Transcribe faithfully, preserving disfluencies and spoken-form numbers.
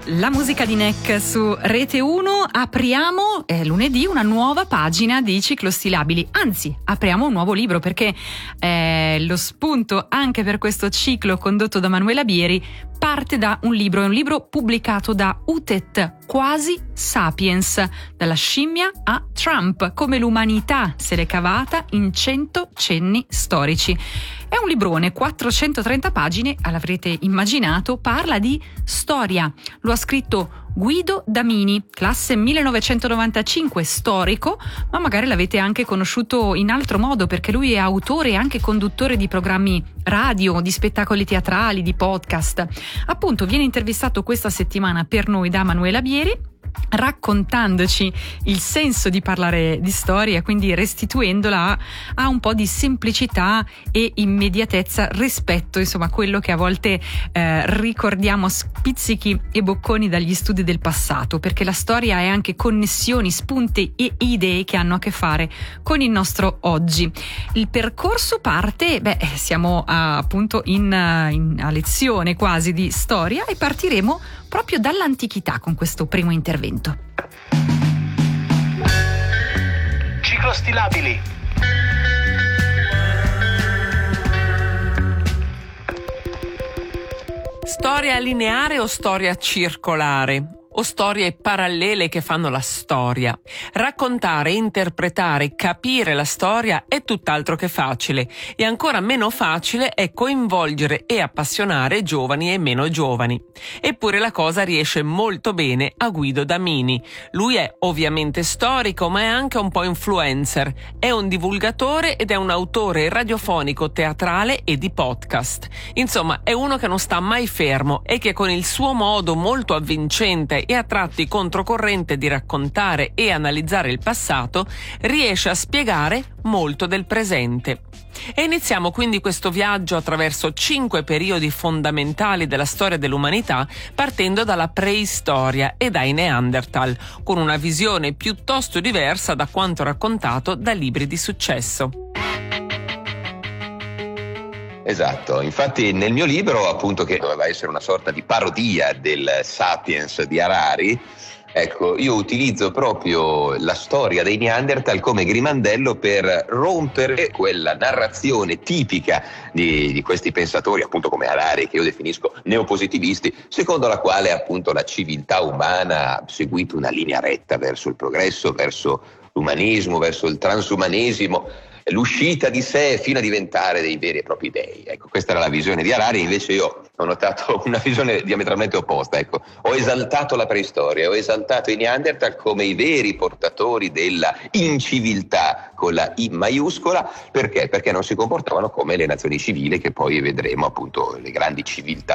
La musica di Neck su Rete uno. Apriamo eh, lunedì una nuova pagina di Ciclostilabili, anzi apriamo un nuovo libro, perché eh, lo spunto anche per questo ciclo condotto da Manuela Bieri parte da un libro, è un libro pubblicato da U T E T, Quasi Sapiens, dalla scimmia a Trump, come l'umanità se l'è cavata in cento cenni storici. È un librone, quattrocentotrenta pagine, l'avrete immaginato, parla di storia. Lo ha scritto Guido Damini, classe millenovecentonovantacinque, storico, ma magari l'avete anche conosciuto in altro modo, perché lui è autore e anche conduttore di programmi radio, di spettacoli teatrali, di podcast. Appunto, viene intervistato questa settimana per noi da Manuela Bieri, raccontandoci il senso di parlare di storia, quindi restituendola a un po' di semplicità e immediatezza rispetto, insomma, a quello che a volte eh, ricordiamo a spizzichi e bocconi dagli studi del passato, perché la storia è anche connessioni, spunti e idee che hanno a che fare con il nostro oggi. Il percorso parte, beh, siamo a, appunto in, in a lezione quasi di storia, e partiremo proprio dall'antichità con questo primo intervento. Ciclostilabili. Storia lineare o storia circolare? O storie parallele che fanno la storia? Raccontare, interpretare, capire la storia è tutt'altro che facile, e ancora meno facile è coinvolgere e appassionare giovani e meno giovani. Eppure la cosa riesce molto bene a Guido Damini. Lui è ovviamente storico, ma è anche un po' influencer. È un divulgatore ed è un autore radiofonico, teatrale e di podcast. Insomma, è uno che non sta mai fermo e che con il suo modo molto avvincente e a tratti controcorrente di raccontare e analizzare il passato riesce a spiegare molto del presente. E iniziamo quindi questo viaggio attraverso cinque periodi fondamentali della storia dell'umanità, partendo dalla preistoria e dai Neanderthal, con una visione piuttosto diversa da quanto raccontato da libri di successo. Esatto, infatti nel mio libro, appunto, che doveva essere una sorta di parodia del Sapiens di Harari, ecco, io utilizzo proprio la storia dei Neanderthal come grimandello per rompere quella narrazione tipica di, di questi pensatori, appunto come Harari, che io definisco neopositivisti, secondo la quale appunto la civiltà umana ha seguito una linea retta verso il progresso, verso l'umanismo, verso il transumanesimo, l'uscita di sé fino a diventare dei veri e propri dei. Ecco, questa era la visione di Harari. Invece io ho notato una visione diametralmente opposta. Ecco, ho esaltato la preistoria, ho esaltato i Neanderthal come i veri portatori della inciviltà con la I maiuscola. Perché? Perché non si comportavano come le nazioni civili, che poi vedremo, appunto, le grandi civiltà